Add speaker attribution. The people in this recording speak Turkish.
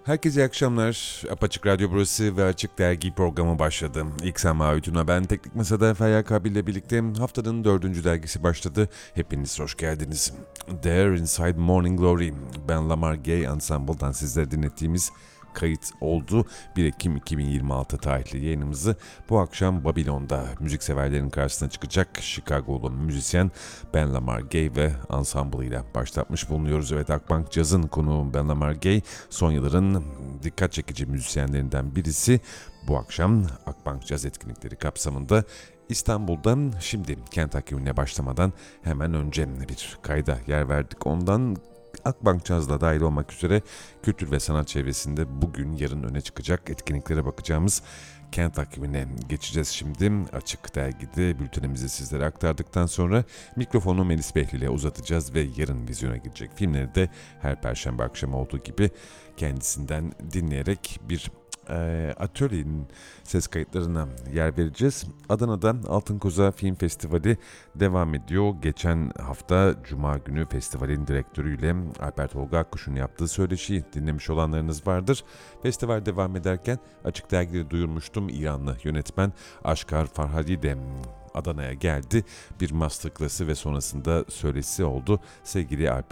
Speaker 1: Herkese iyi akşamlar. Apaçık Radyo burası ve Açık Dergi programı başladı. İlk Sema Aytun'a ben Teknik Masa'da Feryal Kabil ile birlikte haftanın 4. dergisi başladı. Hepiniz hoş geldiniz. There Inside Morning Glory, Ben Lamar Gay Ensemble'dan sizlere dinlettiğimiz kayıt oldu. 1 Ekim 2026 tarihli yayınımızı bu akşam Babilon'da müzikseverlerin karşısına çıkacak Chicago'lu müzisyen Ben Lamar Gay ve ensemble ile başlatmış bulunuyoruz. Evet, Akbank Jazz'ın konuğu Ben Lamar Gay son yılların dikkat çekici müzisyenlerinden birisi. Bu akşam Akbank Jazz etkinlikleri kapsamında İstanbul'dan şimdi kent hakimine başlamadan hemen önce bir kayda yer verdik. Ondan Akbank Jazz'da dahil olmak üzere kültür ve sanat çevresinde bugün yarın öne çıkacak etkinliklere bakacağımız kent takvimine geçeceğiz şimdi. Açık Dergi'de bültenimizi sizlere aktardıktan sonra mikrofonu Melis Behli ile uzatacağız ve yarın vizyona girecek filmleri de her perşembe akşamı olduğu gibi kendisinden dinleyerek bir atölyenin ses kayıtlarına yer vereceğiz. Adana'da Altın Koza Film Festivali devam ediyor. Geçen hafta Cuma günü festivalin direktörüyle Alper Tolga Akkuş'un yaptığı söyleşiyi dinlemiş olanlarınız vardır. Festival devam ederken Açık Dergi'de duyurmuştum. İranlı yönetmen Aşkar Farhadi de Adana'ya geldi. Bir masterclass'ı ve sonrasında söyleşisi oldu. Sevgili Alper